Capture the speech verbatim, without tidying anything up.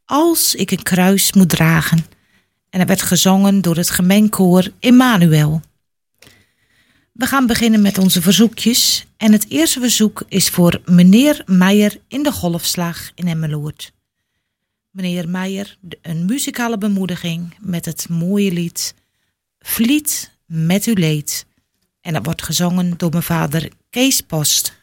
Als ik een kruis moet dragen. En er werd gezongen door het gemengkoor Emmanuel. We gaan beginnen met onze verzoekjes. En het eerste verzoek is voor meneer Meijer in de Golfslag in Emmeloord. Meneer Meijer, een muzikale bemoediging met het mooie lied Vliet met uw leed. En dat wordt gezongen door mijn vader Kees Post.